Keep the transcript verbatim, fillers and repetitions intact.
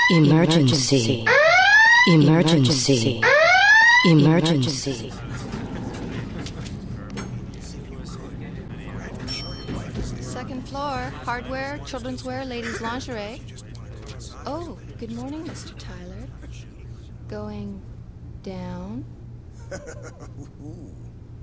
Emergency. Emergency. Emergency. Second floor, hardware, children's wear, ladies' lingerie. Oh, good morning, Mister Tyler. Going down?